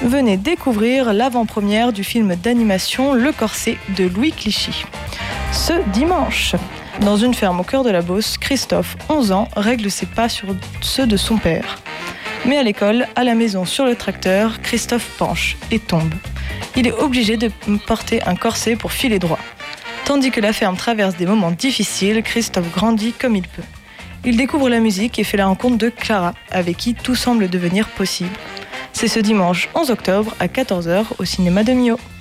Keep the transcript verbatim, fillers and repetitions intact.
Venez découvrir l'avant-première du film d'animation Le Corset de Louis Clichy. Ce dimanche, dans une ferme au cœur de la Beauce, Christophe, onze ans, règle ses pas sur ceux de son père. Mais à l'école, à la maison, sur le tracteur, Christophe penche et tombe. Il est obligé de porter un corset pour filer droit. Tandis que la ferme traverse des moments difficiles, Christophe grandit comme il peut. Il découvre la musique et fait la rencontre de Clara, avec qui tout semble devenir possible. C'est ce dimanche onze octobre à quatorze heures au cinéma de Millau.